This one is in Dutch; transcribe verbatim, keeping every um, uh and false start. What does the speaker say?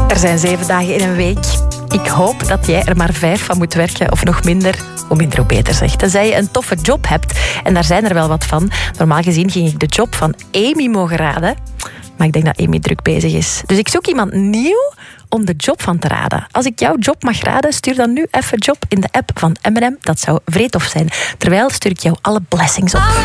Er zijn zeven dagen in een week. Ik hoop dat jij er maar vijf van moet werken, of nog minder. Hoe minder, hoe beter, zeg. Tenzij je een toffe job hebt. En daar zijn er wel wat van. Normaal gezien ging ik de job van Amy mogen raden. Maar ik denk dat Amy druk bezig is. Dus ik zoek iemand nieuw om de job van te raden. Als ik jouw job mag raden, stuur dan nu even job in de app van M en M. Dat zou vreedtof zijn. Terwijl stuur ik jou alle blessings op.